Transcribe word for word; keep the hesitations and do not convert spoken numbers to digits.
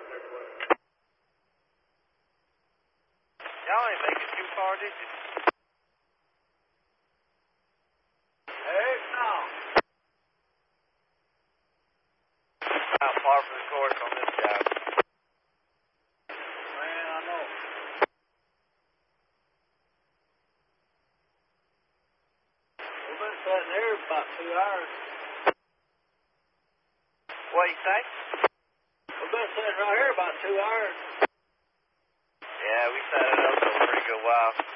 Y'all ain't make it too far, did you? Heck no. Not far from the course on this job. Man, I know. We've been sitting here about two hours. What you say? We've been sitting right here about two hours. Yeah, we set it up for a pretty good while.